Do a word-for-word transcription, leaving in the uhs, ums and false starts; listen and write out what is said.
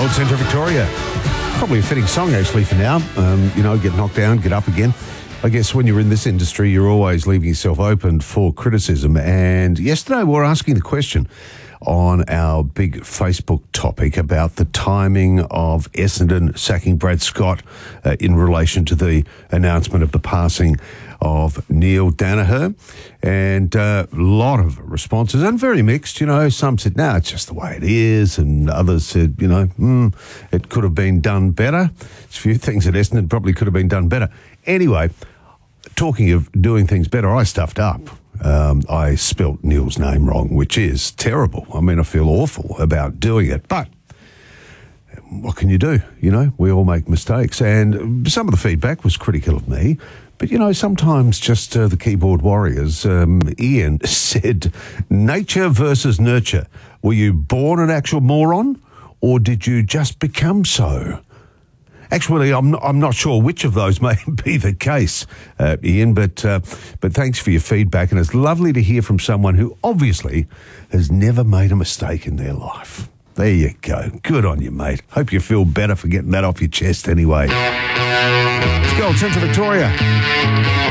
Gold Centre Victoria. Probably a fitting song, actually, for now. Um, you know, get knocked down, get up again. I guess when you're in this industry, you're always leaving yourself open for criticism. And yesterday we were asking the question on our big Facebook topic about the timing of Essendon sacking Brad Scott uh, in relation to the announcement of the passing of Neil Danaher. And a uh, lot of responses, and very mixed. You know, some said, no, it's just the way it is. And others said, you know, mm, it could have been done better. There's a few things at Essendon probably could have been done better. Anyway, talking of doing things better, I stuffed up. Um, I spelt Neil's name wrong, which is terrible. I mean, I feel awful about doing it, but what can you do? You know, we all make mistakes, and some of the feedback was critical of me. But, you know, sometimes just uh, the keyboard warriors, um, Ian said, nature versus nurture. Were you born an actual moron, or did you just become so? Actually, I'm not, I'm not sure which of those may be the case, uh, Ian, but uh, but thanks for your feedback, and it's lovely to hear from someone who obviously has never made a mistake in their life. There you go. Good on you, mate. Hope you feel better for getting that off your chest anyway. Let's go, Central Victoria.